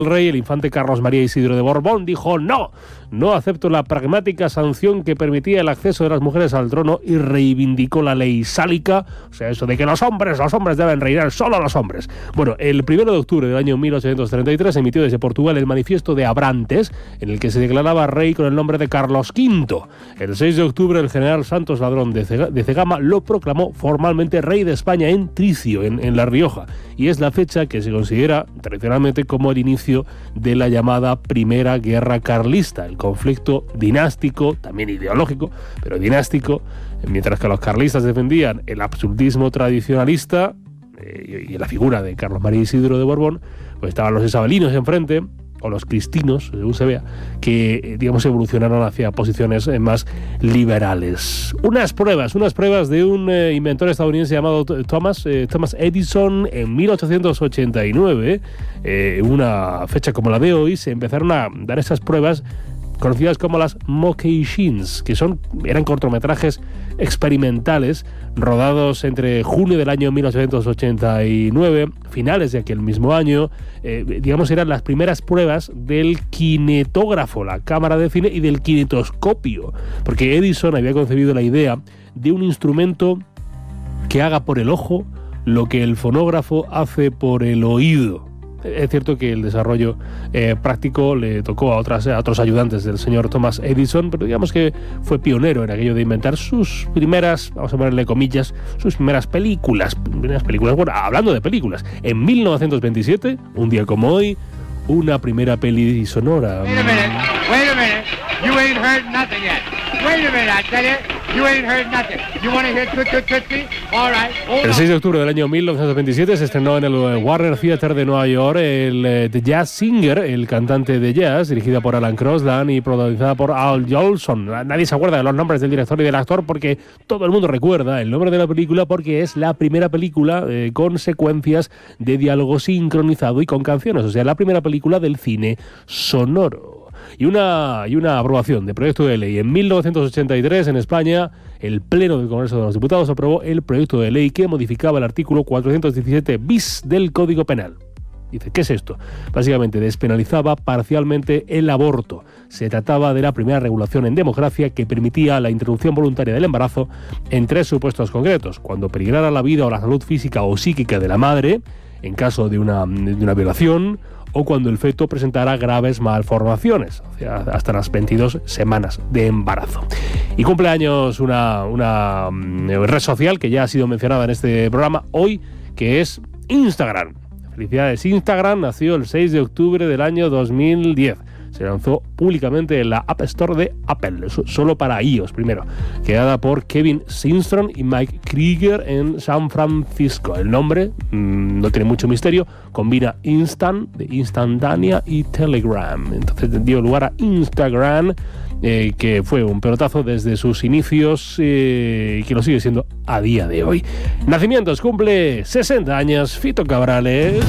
El rey, el infante Carlos María Isidro de Borbón, dijo no acepto la pragmática sanción que permitía el acceso de las mujeres al trono y reivindicó la ley sálica, o sea, eso de que los hombres deben reinar, solo los hombres. Bueno, el 1 de octubre del año 1833 emitió desde Portugal el manifiesto de Abrantes, en el que se declaraba rey con el nombre de Carlos V. El 6 de octubre el general Santos Ladrón de Cegama lo proclamó formalmente rey de España en Tricio, en La Rioja, y es la fecha que se considera tradicionalmente como el inicio de la llamada Primera Guerra Carlista, el conflicto dinástico, también ideológico, pero dinástico, mientras que los carlistas defendían el absolutismo tradicionalista y la figura de Carlos María Isidro de Borbón, pues estaban los isabelinos enfrente, o los cristinos, según se vea, que, digamos, evolucionaron hacia posiciones más liberales. Unas pruebas de un inventor estadounidense llamado Thomas Edison en 1889, una fecha como la de hoy, se empezaron a dar esas pruebas conocidas como las Mocashins, que eran cortometrajes experimentales rodados entre junio del año 1889, finales de aquel mismo año. Digamos, eran las primeras pruebas del kinetógrafo, la cámara de cine, y del kinetoscopio, porque Edison había concebido la idea de un instrumento que haga por el ojo lo que el fonógrafo hace por el oído. Es cierto que el desarrollo práctico le tocó a otros ayudantes del señor Thomas Edison, pero digamos que fue pionero en aquello de inventar sus primeras, vamos a ponerle comillas, sus primeras películas. Bueno, hablando de películas, en 1927, un día como hoy, una primera peli sonora. Wait a minute, you ain't heard nothing yet. Wait a minute, I tell you, you ain't heard nothing. You want to hear Tootsie? All right. El 6 de octubre del año 1927 se estrenó en el Warner Theater de Nueva York el The Jazz Singer, el cantante de jazz, dirigida por Alan Crosland y protagonizada por Al Jolson. Nadie se acuerda de los nombres del director y del actor porque todo el mundo recuerda el nombre de la película porque es la primera película con secuencias de diálogo sincronizado y con canciones, o sea, la primera película del cine sonoro. Y una aprobación de proyecto de ley. En 1983, en España, el Pleno del Congreso de los Diputados aprobó el proyecto de ley que modificaba el artículo 417 bis del Código Penal. Dice, ¿qué es esto? Básicamente despenalizaba parcialmente el aborto. Se trataba de la primera regulación en democracia que permitía la interrupción voluntaria del embarazo en 3 supuestos concretos: cuando peligrara la vida o la salud física o psíquica de la madre, en caso de una violación, o cuando el feto presentara graves malformaciones, o sea, hasta las 22 semanas de embarazo. Y cumple años una red social que ya ha sido mencionada en este programa hoy, que es Instagram. Felicidades, Instagram nació el 6 de octubre del año 2010. Se lanzó públicamente en la App Store de Apple, solo para iOS primero, creada por Kevin Systrom y Mike Krieger en San Francisco. El nombre no tiene mucho misterio, combina instant, de instantánea, y Telegram. Entonces dio lugar a Instagram, que fue un pelotazo desde sus inicios y que lo sigue siendo a día de hoy. Nacimientos: cumple 60 años Fito Cabrales.